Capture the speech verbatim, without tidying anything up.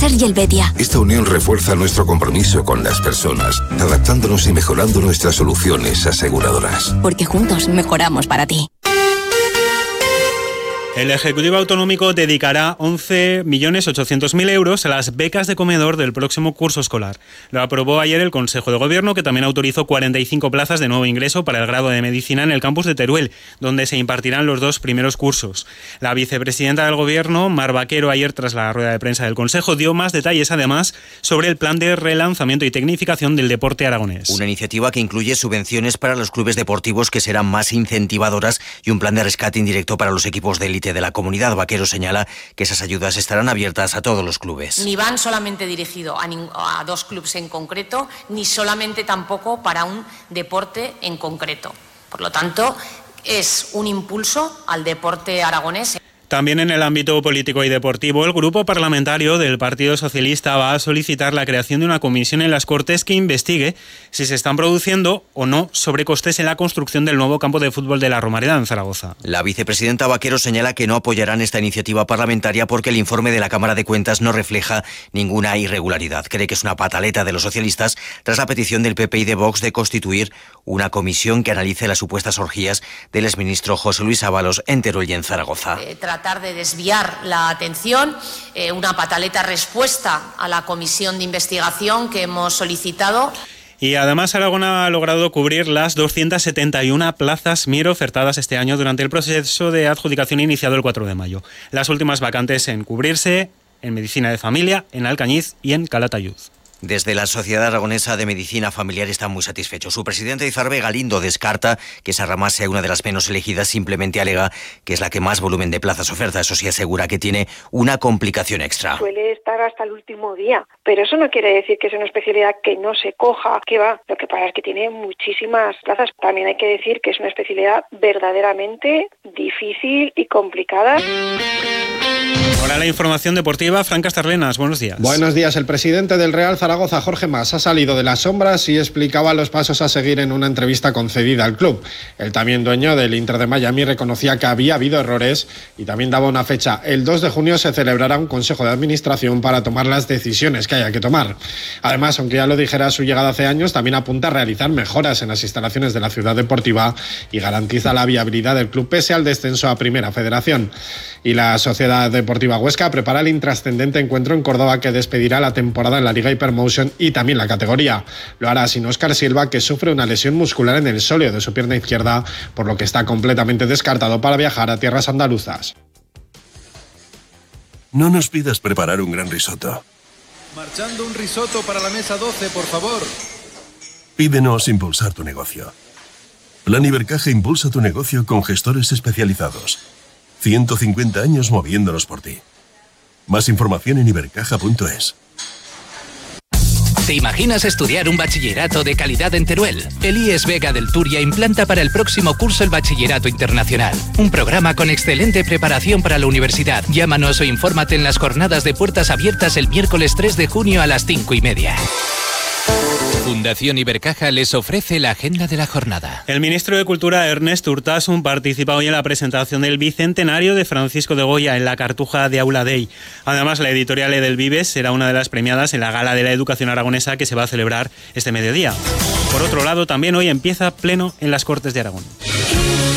Caser y Helvetia. Esta unión refuerza nuestro compromiso con las personas, adaptándonos y mejorando nuestras soluciones aseguradoras. Porque juntos mejoramos para ti. El Ejecutivo Autonómico dedicará once millones ochocientos mil euros a las becas de comedor del próximo curso escolar. Lo aprobó ayer el Consejo de Gobierno, que también autorizó cuarenta y cinco plazas de nuevo ingreso para el grado de Medicina en el campus de Teruel, donde se impartirán los dos primeros cursos. La vicepresidenta del Gobierno, Mar Vaquero, ayer tras la rueda de prensa del Consejo, dio más detalles además sobre el plan de relanzamiento y tecnificación del deporte aragonés. Una iniciativa que incluye subvenciones para los clubes deportivos que serán más incentivadoras y un plan de rescate indirecto para los equipos de élite de la comunidad. Vaquero señala que esas ayudas estarán abiertas a todos los clubes. Ni van solamente dirigido a, a dos clubes en concreto, ni solamente tampoco para un deporte en concreto. Por lo tanto, es un impulso al deporte aragonés. También en el ámbito político y deportivo, el Grupo Parlamentario del Partido Socialista va a solicitar la creación de una comisión en las Cortes que investigue si se están produciendo o no sobrecostes en la construcción del nuevo campo de fútbol de la Romareda en Zaragoza. La vicepresidenta Vaquero señala que no apoyarán esta iniciativa parlamentaria porque el informe de la Cámara de Cuentas no refleja ninguna irregularidad. Cree que es una pataleta de los socialistas tras la petición del P P y de Vox de constituir una comisión que analice las supuestas orgías del exministro José Luis Ábalos en Teruel y en Zaragoza. Eh, tratar de desviar la atención, eh, una pataleta respuesta a la comisión de investigación que hemos solicitado. Y además Aragón ha logrado cubrir las doscientas setenta y una plazas Mir ofertadas este año durante el proceso de adjudicación iniciado el cuatro de mayo. Las últimas vacantes en cubrirse en Medicina de Familia, en Alcañiz y en Calatayud. Desde la Sociedad Aragonesa de Medicina Familiar están muy satisfechos. Su presidente Izarbe Galindo descarta que esa rama sea una de las menos elegidas, simplemente alega que es la que más volumen de plazas oferta. Eso sí, asegura que tiene una complicación extra. Suele estar hasta el último día, pero eso no quiere decir que sea una especialidad que no se coja, que va. Lo que pasa es que tiene muchísimas plazas. También hay que decir que es una especialidad verdaderamente difícil y complicada. Ahora la información deportiva, Fran Castarlenas, buenos días. Buenos días. El presidente del Real Zaragoza, Jorge Mas, ha salido de las sombras y explicaba los pasos a seguir en una entrevista concedida al club. El también dueño del Inter de Miami reconocía que había habido errores y también daba una fecha. El dos de junio se celebrará un consejo de administración para tomar las decisiones que haya que tomar. Además, aunque ya lo dijera a su llegada hace años, también apunta a realizar mejoras en las instalaciones de la ciudad deportiva y garantiza la viabilidad del club pese al descenso a Primera Federación. Y la Sociedad Deportiva Huesca prepara el intrascendente encuentro en Córdoba que despedirá la temporada en la Liga Hypermotion y también la categoría. Lo hará sin Óscar Silva, que sufre una lesión muscular en el sóleo de su pierna izquierda, por lo que está completamente descartado para viajar a tierras andaluzas. No nos pidas preparar un gran risotto. Marchando un risotto para la mesa doce, por favor. Pídenos impulsar tu negocio. Plan Ibercaja impulsa tu negocio con gestores especializados. ciento cincuenta años moviéndonos por ti. Más información en ibercaja punto es. ¿Te imaginas estudiar un bachillerato de calidad en Teruel? El I E S Vega del Turia implanta para el próximo curso el Bachillerato Internacional. Un programa con excelente preparación para la universidad. Llámanos o infórmate en las jornadas de puertas abiertas el miércoles tres de junio a las cinco y media. Fundación Ibercaja les ofrece la agenda de la jornada. El ministro de Cultura, Ernest Urtasun, participa hoy en la presentación del bicentenario de Francisco de Goya en la Cartuja de Aula Dei. Además, la editorial Edelvives será una de las premiadas en la Gala de la Educación Aragonesa que se va a celebrar este mediodía. Por otro lado, también hoy empieza pleno en las Cortes de Aragón.